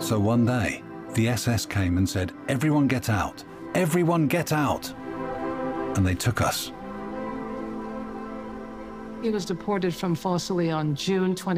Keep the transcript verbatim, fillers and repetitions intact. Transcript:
So one day, the S S came and said, "Everyone get out! Everyone get out!" And they took us. He was deported from Fossili on June twenty.